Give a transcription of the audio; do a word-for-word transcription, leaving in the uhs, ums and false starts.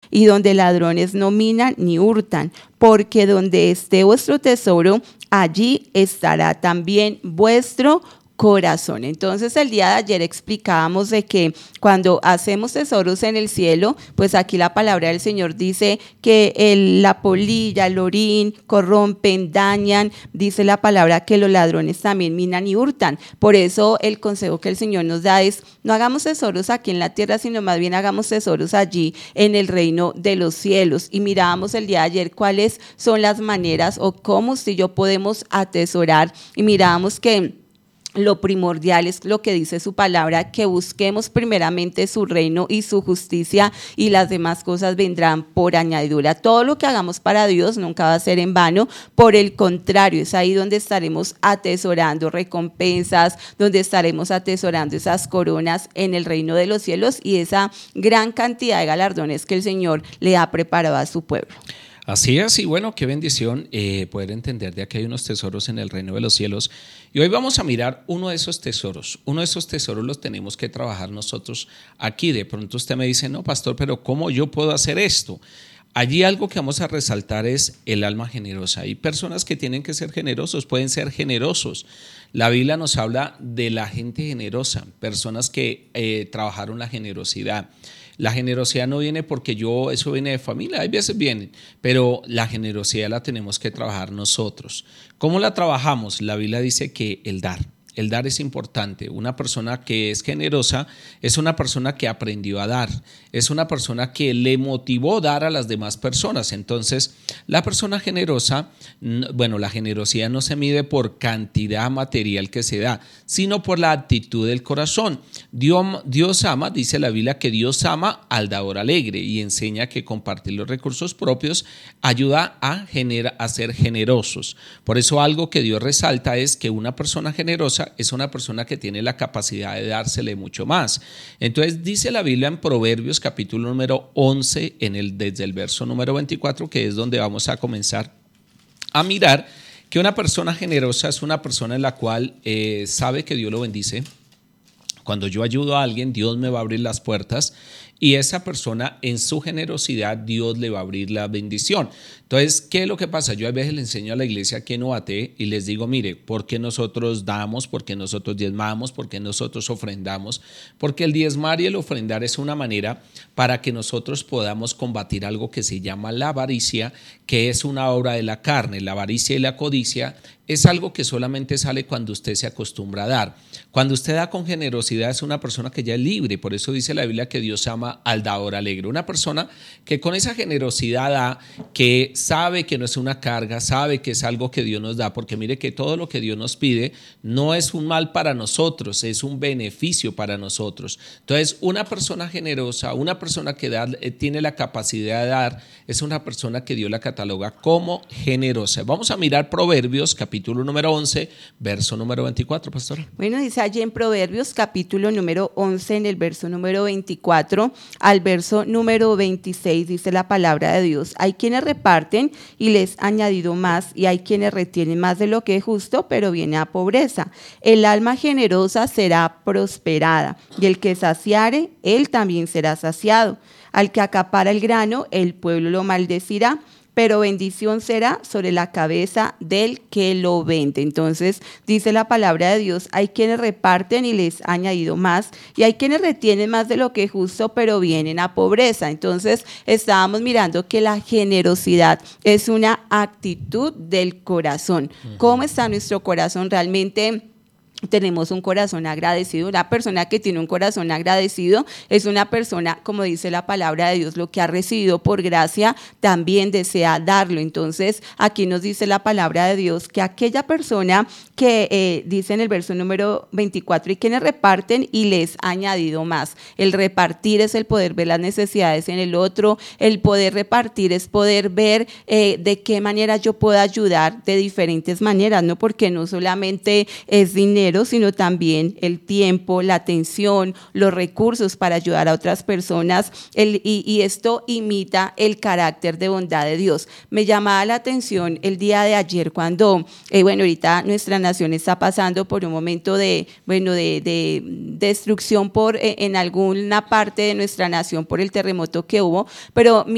y donde ladrones no minan ni hurtan, porque donde esté vuestro tesoro, allí estará también vuestro corazón. Entonces el día de ayer explicábamos de que cuando hacemos tesoros en el cielo, pues aquí la palabra del Señor dice que el, la polilla, el orín corrompen, dañan, dice la palabra que los ladrones también minan y hurtan. Por eso el consejo que el Señor nos da es no hagamos tesoros aquí en la tierra, sino más bien hagamos tesoros allí en el reino de los cielos. Y mirábamos el día de ayer cuáles son las maneras o cómo usted y yo podemos atesorar, y mirábamos que lo primordial es lo que dice su palabra, que busquemos primeramente su reino y su justicia, y las demás cosas vendrán por añadidura. Todo lo que hagamos para Dios nunca va a ser en vano, por el contrario, es ahí donde estaremos atesorando recompensas, donde estaremos atesorando esas coronas en el reino de los cielos y esa gran cantidad de galardones que el Señor le ha preparado a su pueblo. Así es, y bueno, qué bendición eh, poder entender de que hay unos tesoros en el reino de los cielos. Y hoy vamos a mirar uno de esos tesoros. Uno de esos tesoros los tenemos que trabajar nosotros aquí. De pronto usted me dice, no, pastor, pero ¿cómo yo puedo hacer esto? Allí algo que vamos a resaltar es el alma generosa. Hay personas que tienen que ser generosos, pueden ser generosos. La Biblia nos habla de la gente generosa, personas que eh, trabajaron la generosidad. La generosidad no viene porque yo, eso viene de familia, hay veces viene, pero la generosidad la tenemos que trabajar nosotros. ¿Cómo la trabajamos? La Biblia dice que el dar. El dar es importante. Una persona que es generosa es una persona que aprendió a dar, es una persona que le motivó dar a las demás personas. Entonces, la persona generosa, bueno, la generosidad no se mide por cantidad material que se da, sino por la actitud del corazón. Dios, Dios ama, dice la Biblia, que Dios ama al dador alegre, y enseña que compartir los recursos propios ayuda a, genera, a ser generosos. Por eso algo que Dios resalta es que una persona generosa es una persona que tiene la capacidad de dársele mucho más. Entonces dice la Biblia en Proverbios capítulo número once, en el, desde el verso número veinticuatro, que es donde vamos a comenzar a mirar que una persona generosa es una persona en la cual eh, sabe que Dios lo bendice. Cuando yo ayudo a alguien, Dios me va a abrir las puertas, y esa persona en su generosidad Dios le va a abrir la bendición. Entonces, ¿qué es lo que pasa? Yo a veces le enseño a la iglesia que no atee y les digo, mire, ¿por qué nosotros damos? ¿Por qué nosotros diezmamos? ¿Por qué nosotros ofrendamos? Porque el diezmar y el ofrendar es una manera para que nosotros podamos combatir algo que se llama la avaricia, que es una obra de la carne. La avaricia y la codicia es algo que solamente sale cuando usted se acostumbra a dar. Cuando usted da con generosidad es una persona que ya es libre. Por eso dice la Biblia que Dios ama al dador alegre. Una persona que con esa generosidad da, que sabe que no es una carga, sabe que es algo que Dios nos da, porque mire que todo lo que Dios nos pide no es un mal para nosotros, es un beneficio para nosotros. Entonces, una persona generosa, una persona que da, eh, tiene la capacidad de dar, es una persona que Dios la cataloga como generosa. Vamos a mirar Proverbios, capítulo número once, verso número veinticuatro, pastor. Bueno, dice allí en Proverbios, capítulo número once, en el verso número veinticuatro al verso número veintiséis, dice la palabra de Dios: hay quienes reparten y les añadido más, y hay quienes retienen más de lo que es justo, pero viene a pobreza. El alma generosa será prosperada, y el que saciare, él también será saciado. Al que acapara el grano, el pueblo lo maldecirá, pero bendición será sobre la cabeza del que lo vende. Entonces, dice la palabra de Dios, hay quienes reparten y les ha añadido más, y hay quienes retienen más de lo que es justo, pero vienen a pobreza. Entonces, estábamos mirando que la generosidad es una actitud del corazón. ¿Cómo está nuestro corazón realmente? Tenemos un corazón agradecido. Una persona que tiene un corazón agradecido es una persona, como dice la palabra de Dios, lo que ha recibido por gracia también desea darlo. Entonces, aquí nos dice la palabra de Dios que aquella persona que eh, dice en el verso número veinticuatro, y quienes reparten y les ha añadido más. El repartir es el poder ver las necesidades en el otro. El poder repartir es poder ver eh, de qué manera yo puedo ayudar de diferentes maneras, ¿no? Porque no solamente es dinero, sino también el tiempo, la atención, los recursos para ayudar a otras personas, el, y, y esto imita el carácter de bondad de Dios. Me llamaba la atención el día de ayer cuando, eh, bueno, ahorita nuestra nación está pasando por un momento de, bueno, de, de destrucción por, eh, en alguna parte de nuestra nación por el terremoto que hubo, pero